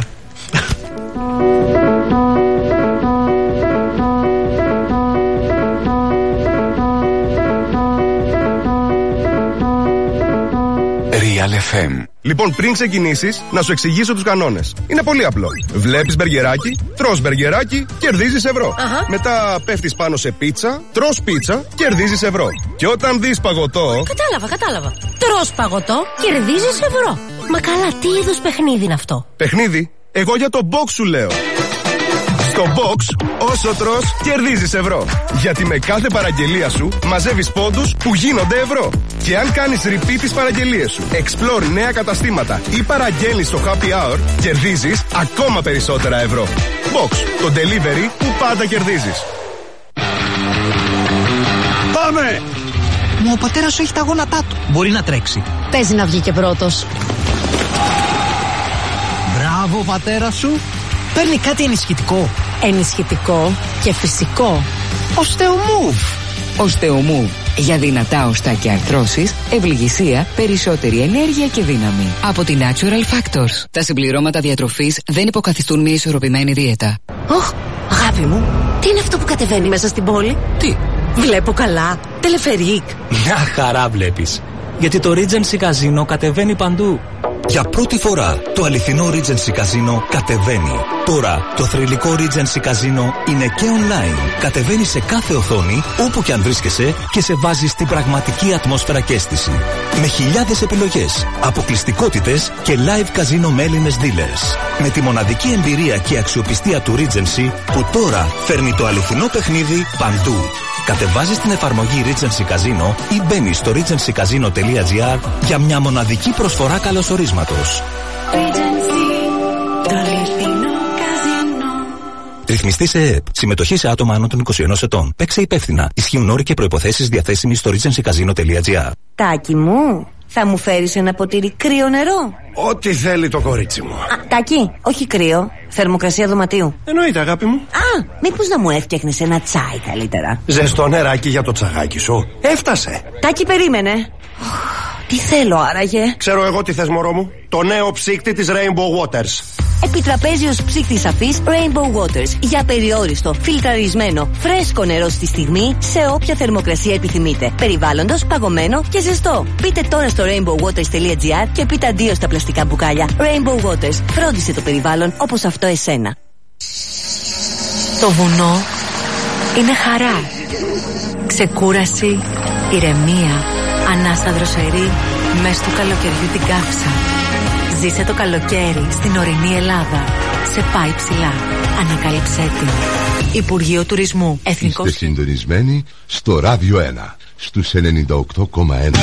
Real εφ εμ. Λοιπόν, πριν ξεκινήσεις, να σου εξηγήσω τους κανόνες. Είναι πολύ απλό. Βλέπεις μπεργκεράκι, τρως μπεργκεράκι, κερδίζεις ευρώ. Αχα. Μετά πέφτεις πάνω σε πίτσα, τρως πίτσα, κερδίζεις ευρώ. Και όταν δεις παγωτό. Κατάλαβα, κατάλαβα. Τρως παγωτό, κερδίζεις ευρώ. Μα καλά, τι είδους παιχνίδι είναι αυτό? Παιχνίδι? Εγώ για το box σου λέω. Στο box, όσο τρως, κερδίζεις ευρώ. Γιατί με κάθε παραγγελία σου μαζεύεις πόντους που γίνονται ευρώ. Και αν κάνεις repeat τις παραγγελίες σου, explore νέα καταστήματα ή παραγγέλνεις στο happy hour, κερδίζεις ακόμα περισσότερα ευρώ. Box, το delivery που πάντα κερδίζεις. Πάμε! Μα ο πατέρας σου έχει τα γόνατά του. Μπορεί να τρέξει. Παίζει να βγει και πρώτος. Μπράβο, πατέρα σου. Παίρνει κάτι ενισχυτικό. Ενισχυτικό και φυσικό. Οστεομούβ. Οστεομούβ. Για δυνατά οστά και αρθρώσεις, ευληγησία, περισσότερη ενέργεια και δύναμη. Από την Natural Factors. Τα συμπληρώματα διατροφής δεν υποκαθιστούν μια ισορροπημένη δίαιτα. Ωχ, αγάπη μου, τι είναι αυτό που κατεβαίνει μέσα στην πόλη? Τι? Βλέπω καλά. Τελεφερίκ. Μια χαρά βλέπεις. Γιατί το Regency Casino κατεβαίνει παντού. Για πρώτη φορά το αληθινό Regency Casino κατεβαίνει. Τώρα το θρυλικό Regency Casino είναι και online. Κατεβαίνει σε κάθε οθόνη όπου και αν βρίσκεσαι και σε βάζει στην πραγματική ατμόσφαιρα και αίσθηση. Με χιλιάδες επιλογές, αποκλειστικότητες και live casino με Έλληνες dealers. Με τη μοναδική εμπειρία και αξιοπιστία του Regency που τώρα φέρνει το αληθινό παιχνίδι παντού. Κατεβάζεις την εφαρμογή Regency Casino ή μπαίνεις στο regency casino τελεία gr για μια μοναδική προσφορά καλωσορίσματος. Ρυθμιστή σε ΕΕΠ. Συμμετοχή σε άτομα άνω των είκοσι ενός ετών. Παίξε υπεύθυνα. Ισχύουν όροι και προϋποθέσεις διαθέσιμοι στο regency casino τελεία gr. Τάκη μου, θα μου φέρεις ένα ποτήρι κρύο νερό? Ό,τι θέλει το κορίτσι μου. Α, Τάκη, όχι κρύο. Θερμοκρασία δωματίου. Εννοείται, αγάπη μου. Α, μήπως να μου έφτιαχνες ένα τσάι καλύτερα? Ζεστό νεράκι για το τσαγάκι σου. Έφτασε. Τάκη, περίμενε. Τι θέλω άραγε? Ξέρω εγώ τι θες, μωρό μου. Το νέο ψύκτη της Rainbow Waters. Επιτραπέζιος ψύκτης αφής Rainbow Waters. Για περιόριστο, φιλτραρισμένο, φρέσκο νερό στη στιγμή, σε όποια θερμοκρασία επιθυμείτε. Περιβάλλοντος, παγωμένο και ζεστό. Μπείτε τώρα στο rainbow waters τελεία gr και πείτε αντίο στα πλαστικά μπουκάλια. Rainbow Waters. Φρόντισε το περιβάλλον όπως αυτό εσένα. Το βουνό είναι χαρά. Ξεκούραση, ηρεμία, ανάσα δροσερή, μες του καλοκαιριού την καύσα. Ζήσε το καλοκαίρι στην ορεινή Ελλάδα. Σε πάει ψηλά. Ανακάλυψέ την. Υπουργείο Τουρισμού. Εθνικός... Είστε συντονισμένοι στο Ράδιο ένα, στους ενενήντα οκτώ κόμμα ένα.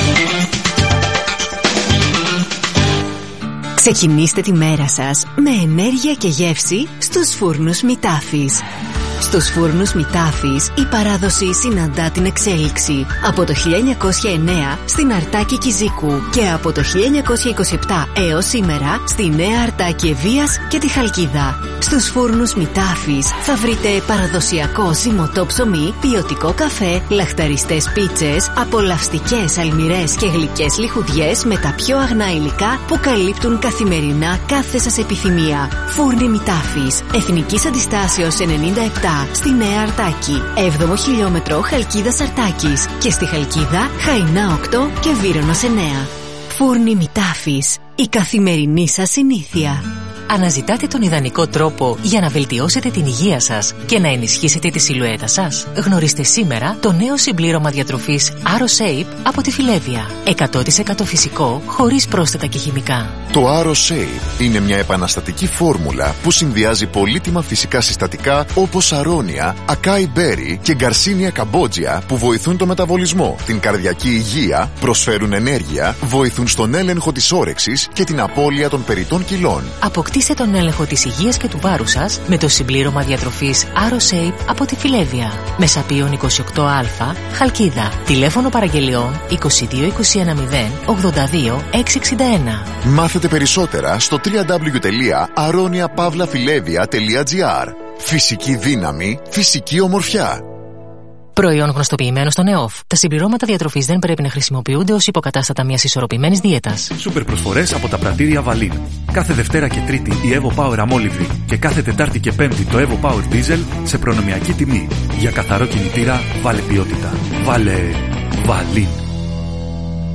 Ξεκινήστε τη μέρα σας με ενέργεια και γεύση στους φούρνους Μητάφης. Στους φούρνους Μητάφης η παράδοση συναντά την εξέλιξη. Από το χίλια εννιακόσια εννέα στην Αρτάκη Κιζίκου και από το χίλια εννιακόσια είκοσι επτά έως σήμερα στη Νέα Αρτάκη Ευβοίας και τη Χαλκίδα. Στους φούρνους Μητάφης θα βρείτε παραδοσιακό ζυμωτό ψωμί, ποιοτικό καφέ, λαχταριστές πίτσες, απολαυστικές αλμυρές και γλυκές λιχουδιές με τα πιο αγνά υλικά που καλύπτουν καθημερινά κάθε σας επιθυμία. Φούρνοι Μητάφης, Εθνικής Αντιστάσεως ενενήντα επτά στη Νέα Αρτάκη, έβδομο χιλιόμετρο Χαλκίδας Αρτάκης και στη Χαλκίδα Χαϊνά οκτώ και Βύρονος εννέα. Φούρνοι Μητάφης, η καθημερινή σας συνήθεια. Αναζητάτε τον ιδανικό τρόπο για να βελτιώσετε την υγεία σας και να ενισχύσετε τη σιλουέτα σας? Γνωρίστε σήμερα το νέο συμπλήρωμα διατροφής AroShape από τη Φιλέβια. εκατό τοις εκατό φυσικό, χωρίς πρόσθετα και χημικά. Το AroShape είναι μια επαναστατική φόρμουλα που συνδυάζει πολύτιμα φυσικά συστατικά όπως αρώνια, ακάι μπέρι και γκαρσίνια καμπότζια που βοηθούν το μεταβολισμό, την καρδιακή υγεία, προσφέρουν ενέργεια, βοηθούν στον έλεγχο της όρεξης και την απώλεια των περιττών κιλών. Αποκτήστε τον έλεγχο της υγείας και του βάρους σας με το συμπλήρωμα διατροφής AroShape από τη Φιλέβια. Μεσαπίων είκοσι οκτώ α, Χαλκίδα. Τηλέφωνο παραγγελιών είκοσι δύο είκοσι ένα μηδέν ογδόντα δύο εξακόσια εξήντα ένα. Μάθετε περισσότερα στο double-u double-u double-u τελεία aronia pavla filevia τελεία gr. Φυσική δύναμη, φυσική ομορφιά. Προϊόν γνωστοποιημένο στον ΕΟΦ. Τα συμπληρώματα διατροφής δεν πρέπει να χρησιμοποιούνται ως υποκατάστατα μιας ισορροπημένης δίαιτας. Σούπερ προσφορές από τα πρατήρια Βαλίν. Κάθε Δευτέρα και Τρίτη η Evo Power αμόλυβδη και κάθε Τετάρτη και Πέμπτη το Evo Power Diesel σε προνομιακή τιμή. Για καθαρό κινητήρα βάλε ποιότητα. Βάλε Βαλίν.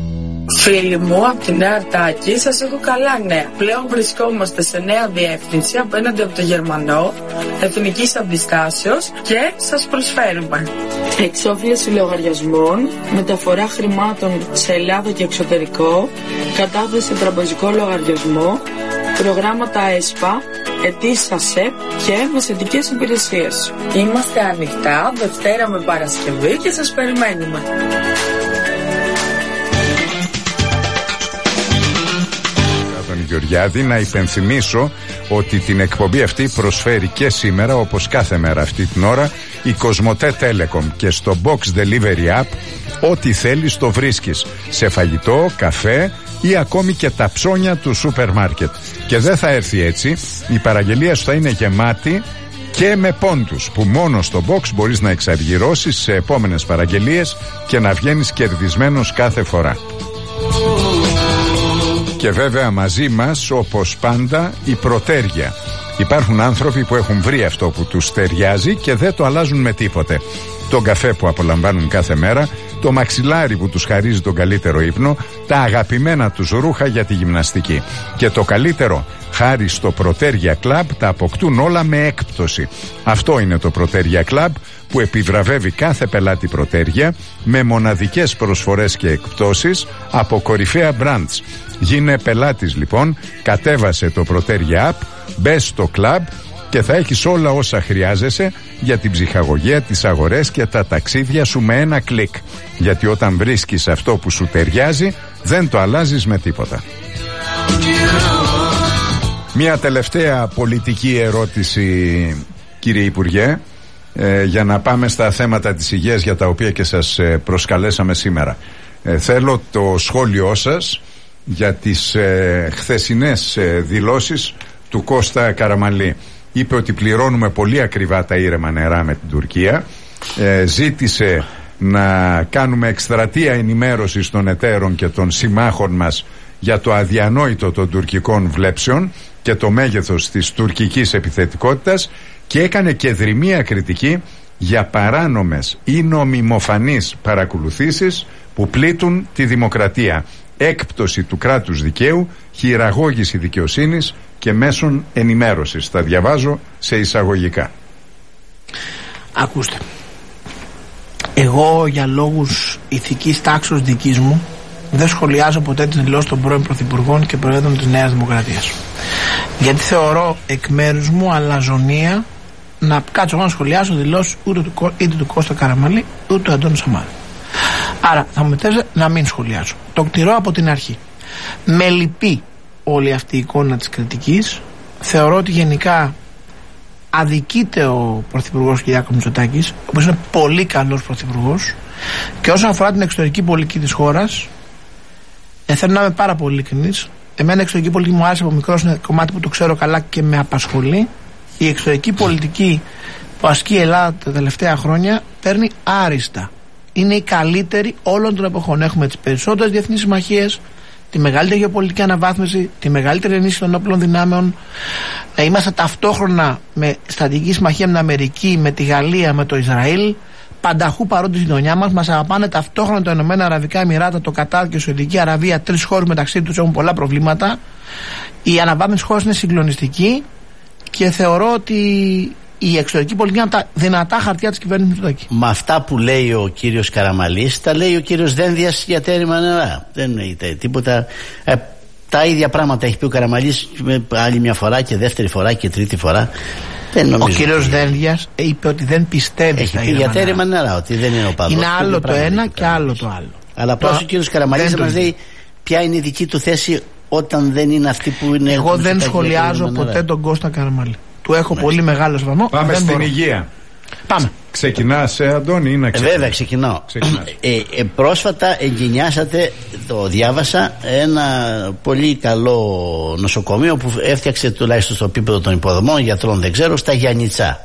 Φίλοι μου, από την Νέα Αρτάκη, σας έχω καλά νέα. Πλέον βρισκόμαστε σε νέα διεύθυνση απέναντι από το Γερμανό, εθνικής αντιστάσεως και σας προσφέρουμε εξόφληση λογαριασμών, μεταφορά χρημάτων σε Ελλάδα και εξωτερικό, κατάθεση σε τραπεζικό λογαριασμό, προγράμματα ΕΣΠΑ, αιτήσεις ΑΣΕΠ και μεσαιτικές υπηρεσίες. Είμαστε ανοιχτά Δευτέρα με Παρασκευή και σας περιμένουμε. Γεωργιάδη, να υπενθυμίσω ότι την εκπομπή αυτή προσφέρει και σήμερα, όπως κάθε μέρα αυτή την ώρα, η Κοσμοτέ Telecom, και στο Box Delivery App ό,τι θέλεις το βρίσκεις, σε φαγητό, καφέ ή ακόμη και τα ψώνια του σούπερ μάρκετ. Και δεν θα έρθει έτσι, η παραγγελία σου θα είναι γεμάτη και με πόντους που μόνο στο Box μπορείς να εξαργυρώσεις σε επόμενες παραγγελίες και να βγαίνεις κερδισμένος κάθε φορά. Και βέβαια μαζί μας, όπως πάντα, η προτέρια. Υπάρχουν άνθρωποι που έχουν βρει αυτό που τους ταιριάζει και δεν το αλλάζουν με τίποτε. Τον καφέ που απολαμβάνουν κάθε μέρα, το μαξιλάρι που τους χαρίζει τον καλύτερο ύπνο, τα αγαπημένα τους ρούχα για τη γυμναστική. Και το καλύτερο, χάρη στο Προτέρια Club, τα αποκτούν όλα με έκπτωση. Αυτό είναι το Προτέρια Club που επιβραβεύει κάθε πελάτη Προτέρια με μοναδικές προσφορές και εκπτώσεις από κορυφαία brands. Γίνε πελάτης λοιπόν, κατέβασε το Προτέρια App, μπες στο club και θα έχεις όλα όσα χρειάζεσαι για την ψυχαγωγία, τις αγορές και τα ταξίδια σου με ένα κλικ. Γιατί όταν βρίσκεις αυτό που σου ταιριάζει, δεν το αλλάζεις με τίποτα. Μια τελευταία πολιτική ερώτηση, κύριε Υπουργέ, ε, για να πάμε στα θέματα της υγείας για τα οποία και σας ε, προσκαλέσαμε σήμερα. Ε, θέλω το σχόλιο σας για τις ε, χθεσινές ε, δηλώσεις του Κώστα Καραμανλή. Είπε ότι πληρώνουμε πολύ ακριβά τα ήρεμα νερά με την Τουρκία. Ε, ζήτησε να κάνουμε εκστρατεία ενημέρωσης των εταίρων και των συμμάχων μας για το αδιανόητο των τουρκικών βλέψεων και το μέγεθος της τουρκικής επιθετικότητας, και έκανε και δρυμία κριτική για παράνομες ή νομιμοφανείς παρακολουθήσεις που πλήττουν τη δημοκρατία, έκπτωση του κράτους δικαίου, χειραγώγηση δικαιοσύνης και μέσων ενημέρωσης. Τα διαβάζω σε εισαγωγικά. Ακούστε, εγώ για λόγους ηθικής τάξης δικής μου δεν σχολιάζω ποτέ τις δηλώσεις των πρώην Πρωθυπουργών και Προέδρων της Νέας Δημοκρατίας, γιατί θεωρώ εκ μέρους μου αλαζονία να κάτσω να σχολιάσω δηλώσεις είτε του, είτε του Κώστα Καραμανλή ούτε του Αντώνη Σαμάρα. Άρα θα μου θες να μην σχολιάσω. Το κτηρώ από την αρχή. Με λυπεί όλη αυτή η εικόνα της κριτικής. Θεωρώ ότι γενικά αδικείται ο Πρωθυπουργός Κυριάκος Μητσοτάκης, ο οποίος είναι πολύ καλός Πρωθυπουργός, και όσον αφορά την εξωτερική πολιτική της χώρας, ε, θέλω να είμαι πάρα πολύ ειλικρινής. Εμένα η εξωτερική πολιτική μου άρεσε από μικρός, είναι κομμάτι που το ξέρω καλά και με απασχολεί. Η εξωτερική πολιτική που ασκεί η Ελλάδα τα τελευταία χρόνια παίρνει άριστα. Είναι η καλύτερη όλων των εποχών. Έχουμε τις περισσότερες διεθνείς συμμαχίες, τη μεγαλύτερη γεωπολιτική αναβάθμιση, τη μεγαλύτερη ενίσχυση των όπλων δυνάμεων. Ε, είμαστε ταυτόχρονα με στρατηγική συμμαχία με την Αμερική, με τη Γαλλία, με το Ισραήλ. Πανταχού παρόντες στη γειτονιά μας. Μας αγαπάνε ταυτόχρονα τα Ηνωμένα Αραβικά Εμιράτα, το Κατάρ και η Σαουδική Αραβία. Τρεις χώρες μεταξύ τους έχουν πολλά προβλήματα. Η αναβάθμιση χώρας είναι συγκλονιστική και θεωρώ ότι η εξωτερική πολιτική είναι από τα δυνατά χαρτιά της κυβέρνησης Μητσοτάκη. Με αυτά που λέει ο κύριος Καραμανλής, τα λέει ο κύριος Δένδιας για τέρημα νερά. Δεν νοείται τίποτα. Ε, τα ίδια πράγματα έχει πει ο Καραμανλής άλλη μια φορά και δεύτερη φορά και τρίτη φορά. Δεν ο κύριος Δένδιας είπε ότι δεν πιστεύει έχει στα πει για τέρημα νερά, ότι δεν είναι ο παδός. Είναι άλλο το ένα και άλλο το άλλο. Αλλά απλώς ο κύριος Καραμανλής θα μας λέει ποια είναι η δική του θέση όταν δεν είναι αυτή που είναι. Εγώ δεν σχολιάζω ποτέ τον Κώστα Καραμανλή. Του έχω Μάλιστα. πολύ μεγάλο σεβασμό. Πάμε δεν στην μπορώ. υγεία. Πάμε. Ξεκινάς, ε, Αντώνη, ή να ξεκινάς? Ε, βέβαια, ξεκινάω. Ε, ε, πρόσφατα εγκαινιάσατε, το διάβασα, ένα πολύ καλό νοσοκομείο που έφτιαξε τουλάχιστον στο επίπεδο των υποδομών, γιατρών δεν ξέρω, στα Γιαννιτσά.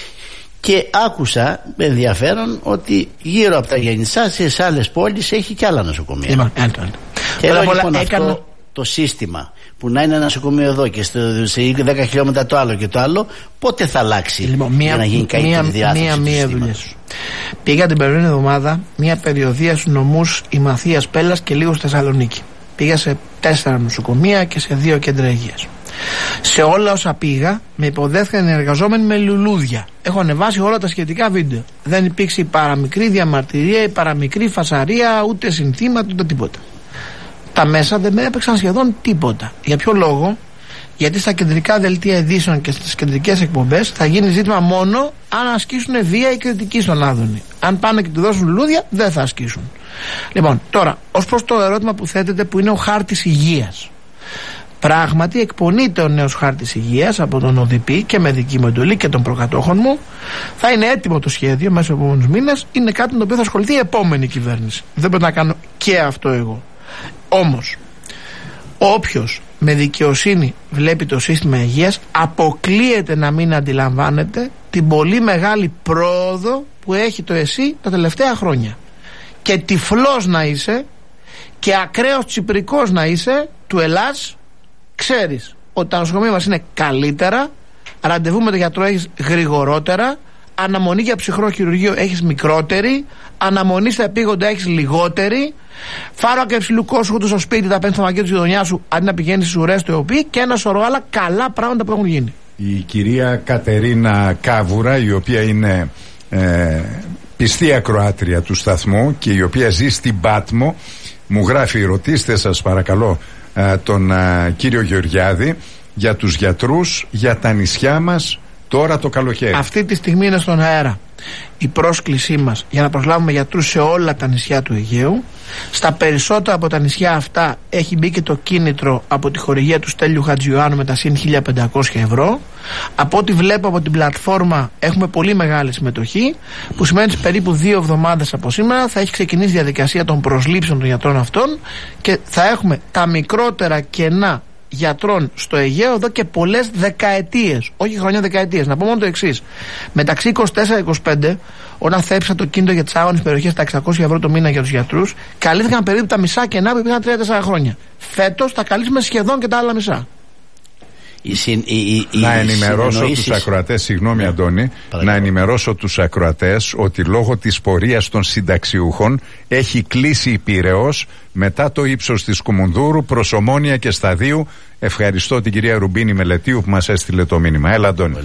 Και άκουσα με ενδιαφέρον ότι γύρω από τα Γιαννιτσά σε άλλες πόλεις έχει και άλλα νοσοκομεία. Είμαι, έντο, έντο. Και Πρώτα εδώ, απ' όλα λοιπόν, έκανα, αυτό... το σύστημα που να είναι ένα νοσοκομείο εδώ και σε δέκα χιλιόμετρα το άλλο και το άλλο, πότε θα αλλάξει λοιπόν, μία, για να γίνει καλύτερη διάθεση μία, μία του συστήματος? Πήγα την περασμένη εβδομάδα μια περιοδεία στους νομούς η Μαθίας Πέλλας και λίγο στη Θεσσαλονίκη. Πήγα σε τέσσερα νοσοκομεία και σε δύο κέντρα υγείας. Σε όλα όσα πήγα με υποδέχθηκαν οι εργαζόμενοι με λουλούδια. Έχω ανεβάσει όλα τα σχετικά βίντεο. Δεν υπήρξε η παραμικρή διαμαρτυρία, η παραμικρή φασαρία, ούτε συνθήματα, ούτε τίποτα. Τα μέσα δεν με έπαιξαν σχεδόν τίποτα. Για ποιο λόγο? Γιατί στα κεντρικά δελτία ειδήσεων και στις κεντρικές εκπομπές θα γίνει ζήτημα μόνο αν ασκήσουν βία ή κριτική στον Άδωνη. Αν πάνε και του δώσουν λουλούδια, δεν θα ασκήσουν. Λοιπόν, τώρα, ως προς το ερώτημα που θέτεται, που είναι ο χάρτης υγείας. Πράγματι, εκπονείται ο νέος χάρτης υγείας από τον ΟΔΠ και με δική μου εντολή και των προκατόχων μου. Θα είναι έτοιμο το σχέδιο μέσα στους επόμενους μήνες. Είναι κάτι με το οποίο θα ασχοληθεί η επόμενη κυβέρνηση. Δεν πρέπει να κάνω και αυτό εγώ. Όμως, όποιος με δικαιοσύνη βλέπει το σύστημα υγείας, αποκλείεται να μην αντιλαμβάνεται την πολύ μεγάλη πρόοδο που έχει το ΕΣΥ τα τελευταία χρόνια. Και τυφλός να είσαι και ακραίος τσιπρικός να είσαι του Ελλάς, ξέρεις ότι τα νοσοκομεία μας είναι καλύτερα, ραντεβού με τον γιατρό έχεις γρηγορότερα, αναμονή για ψυχρό χειρουργείο έχεις μικρότερη, αναμονή στα επίγοντα έχεις λιγότερη, φάρμακα υψηλού κόστους στο σπίτι τα παίρνεις στο μαγείο της γειτονιάς σου αντί να πηγαίνεις στις ουρές του ΕΟΠΗ, και ένα σωρό άλλα καλά πράγματα που έχουν γίνει. Η κυρία Κατερίνα Κάβουρα, η οποία είναι ε, πιστή ακροάτρια του σταθμού και η οποία ζει στην Πάτμο, μου γράφει: ρωτήστε σας παρακαλώ ε, τον ε, κύριο Γεωργιάδη για τους γιατρούς για τα νησιά μας τώρα το καλοκαίρι. Αυτή τη στιγμή είναι στον αέρα η πρόσκλησή μας για να προσλάβουμε γιατρούς σε όλα τα νησιά του Αιγαίου. Στα περισσότερα από τα νησιά αυτά έχει μπει και το κίνητρο από τη χορηγία του Στέλιου Χατζιωάννου με τα συν χίλια πεντακόσια ευρώ. Από ό,τι βλέπω από την πλατφόρμα έχουμε πολύ μεγάλη συμμετοχή, που σημαίνει ότι περίπου δύο εβδομάδες από σήμερα θα έχει ξεκινήσει η διαδικασία των προσλήψεων των γιατρών αυτών και θα έχουμε τα μικρότερα κενά γιατρών στο Αιγαίο εδώ και πολλές δεκαετίες, όχι χρόνια, δεκαετίες. Να πω μόνο το εξής: μεταξύ είκοσι τέσσερα είκοσι πέντε, όταν θέψα το κίνητρο για τις άγονες περιοχές στα εξακόσια ευρώ το μήνα για τους γιατρούς, καλύφθηκαν περίπου τα μισά κενά που υπήρχαν τρία τέσσερα χρόνια. Φέτος θα καλύψουμε σχεδόν και τα άλλα μισά. Η συν, η, η, να ενημερώσω συνεννοήσεις... τους ακροατές, συγγνώμη Αντώνη, να ενημερώσω τους ακροατές ότι λόγω της πορείας των συνταξιούχων έχει κλείσει η Πειραιώς μετά το ύψος της Κουμουνδούρου προς Ομόνια και Σταδίου. Ευχαριστώ την κυρία Ρουμπίνη Μελετίου που μας έστειλε το μήνυμα. Έλα Αντώνη.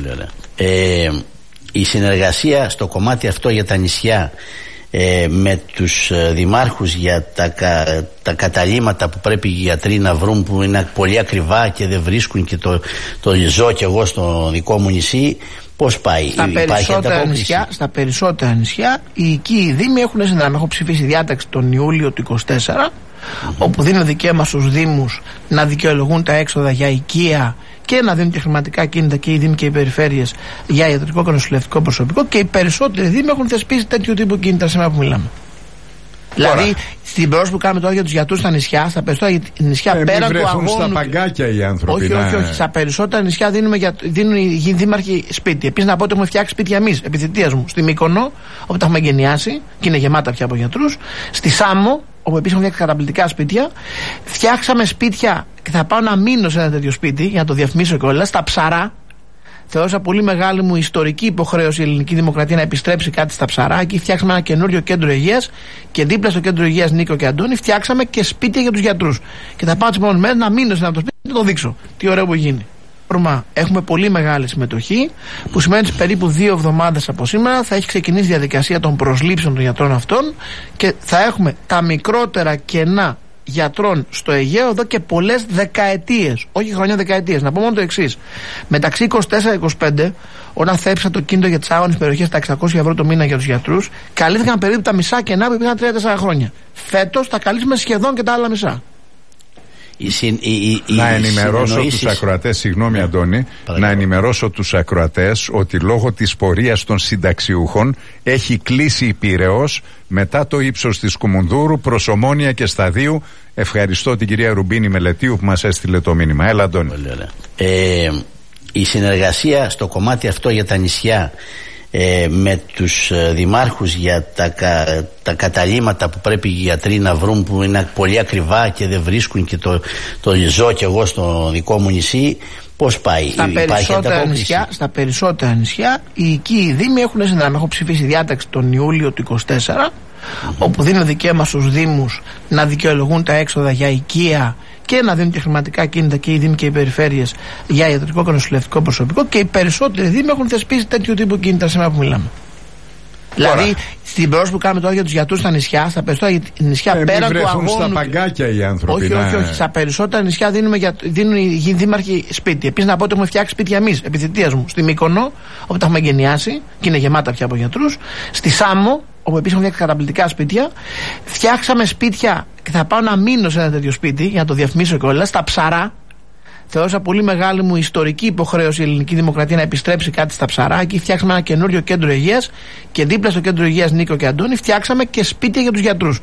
Ε, η συνεργασία στο κομμάτι αυτό για τα νησιά Ε, με τους ε, δημάρχους για τα, κα, τα καταλύματα που πρέπει οι γιατροί να βρουν, που είναι πολύ ακριβά και δεν βρίσκουν, και το, το ζω και εγώ στο δικό μου νησί, πώς πάει? Στα περισσότερα, νησιά, στα περισσότερα νησιά οι οικοί δήμοι έχουν συνδράμει. Έχω ψηφίσει διάταξη τον Ιούλιο του είκοσι τέσσερα, mm-hmm. όπου δίνει δικαίωμα στους δήμους να δικαιολογούν τα έξοδα για οικία και να δίνουν και χρηματικά κίνητα και οι δήμοι και οι περιφέρειες για ιατρικό και νοσηλευτικό προσωπικό, και οι περισσότεροι δήμοι έχουν θεσπίσει τέτοιου τύπου κίνητα σήμερα που μιλάμε. Τώρα. Δηλαδή, στην πρόσφαση που κάνουμε τώρα για τους γιατρούς στα νησιά, στα περισσότερα νησιά ε, πέρα του αγώνου. Στα παγκάκια οι άνθρωποι. Όχι, όχι, όχι. Στα περισσότερα νησιά δίνουμε για, δίνουν οι δήμαρχοι σπίτι. Επίσης, να πω ότι έχουμε φτιάξει σπίτια εμείς, επί θητείας μου, στη Μύκονο, όπου τα έχουμε εγκαινιάσει και είναι γεμάτα πια από γιατρούς. Στη Σάμο, όπου επίσης έχουμε φτιάξει καταπληκτικά σπίτια. Φτιάξαμε σπίτια και θα πάω να μείνω σε ένα τέτοιο σπίτι για να το διαφημίσω κιόλας. Στα Ψαρά. Θεώρησα πολύ μεγάλη μου ιστορική υποχρέωση η ελληνική δημοκρατία να επιστρέψει κάτι στα Ψαρά. Εκεί φτιάξαμε ένα καινούριο κέντρο υγείας και δίπλα στο κέντρο υγείας Νίκο και Αντώνη φτιάξαμε και σπίτια για τους γιατρούς. Και θα πάω τις επόμενες μέρες να μείνω σε αυτό το σπίτι και να το δείξω. Τι ωραίο που γίνει. Έχουμε πολύ μεγάλη συμμετοχή, που σημαίνει ότι περίπου δύο εβδομάδες από σήμερα θα έχει ξεκινήσει η διαδικασία των προσλήψεων των γιατρών αυτών και θα έχουμε τα μικρότερα κενά γιατρών στο Αιγαίο εδώ και πολλές δεκαετίες, όχι χρόνια, δεκαετίες. Να πω μόνο το εξής: μεταξύ είκοσι τέσσερα είκοσι πέντε, όταν θέψα το κίνητρο για τις άγονες περιοχές στα εξακόσια ευρώ το μήνα για τους γιατρούς, καλύφθηκαν περίπου τα μισά κενά που υπήρχαν τρία τέσσερα χρόνια. Φέτος θα καλύψουμε σχεδόν και τα άλλα μισά. Η συν, η, η, να ενημερώσω συνεννοήσεις... τους ακροατές, συγγνώμη Αντώνη, να ενημερώσω τους ακροατές ότι λόγω της πορείας των συνταξιούχων έχει κλείσει η Πειραιώς μετά το ύψος της Κουμουνδούρου προς Ομόνια και Σταδίου. Ευχαριστώ την κυρία Ρουμπίνη Μελετίου που μας έστειλε το μήνυμα. Έλα Αντώνη. Ε, η συνεργασία στο κομμάτι αυτό για τα νησιά ε, με τους δημάρχους για τα, τα καταλύματα που πρέπει οι γιατροί να βρουν, που είναι πολύ ακριβά και δεν βρίσκουν, και το, το ζω και εγώ στο δικό μου νησί. Πώς πάει? Στα περισσότερα, νησιά, στα περισσότερα νησιά οι οικοί δήμοι έχουν συνδράμει. Έχω ψηφίσει διάταξη τον Ιούλιο του είκοσι τέσσερα, mm-hmm. όπου δίνουν δικαίωμα στους δήμους να δικαιολογούν τα έξοδα για οικία και να δίνουν και χρηματικά κίνητα και οι δήμοι και οι περιφέρειες για ιατρικό και νοσηλευτικό προσωπικό, και οι περισσότεροι δήμοι έχουν θεσπίσει τέτοιου τύπου κίνητα σήμερα που μιλάμε. Τώρα. Δηλαδή, στην πρόσωπη που κάνουμε τώρα για τους γιατρούς στα νησιά, στα περισσότερα νησιά ε, πέραν του αγώνου. Στα παγκάκια οι άνθρωποι. Όχι, όχι, όχι. Στα περισσότερα νησιά δίνουμε για, δίνουν οι δήμαρχοι σπίτι. Επίσης, να πω ότι έχουμε φτιάξει σπίτια εμείς, επί θητείας μου, στη Μύκονο, όπου τα έχουμε εγκαινιάσει και είναι γεμάτα πια από γιατρούς. Στη Σάμο, όπου επίσης έχουμε φτιάξει καταπληκτικά σπίτια. Φτιάξαμε σπίτια και θα πάω να μείνω σε ένα τέτοιο σπίτι, για να το διαφημίσω κιόλας, στα Ψαρά. Θεώρησα πολύ μεγάλη μου ιστορική υποχρέωση η ελληνική δημοκρατία να επιστρέψει κάτι στα Ψαρά. Εκεί φτιάξαμε ένα καινούριο κέντρο υγείας και δίπλα στο κέντρο υγείας Νίκο και Αντώνη φτιάξαμε και σπίτια για τους γιατρούς.